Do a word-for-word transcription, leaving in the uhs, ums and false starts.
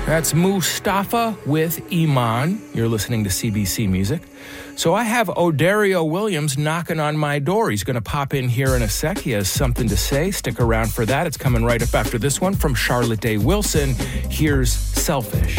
That's Mustafa with Iman. You're listening to C B C Music. So I have Odario Williams knocking on my door. He's going to pop in here in a sec. He has something to say. Stick around for that. It's coming right up after this one from Charlotte Day Wilson. Here's Selfish.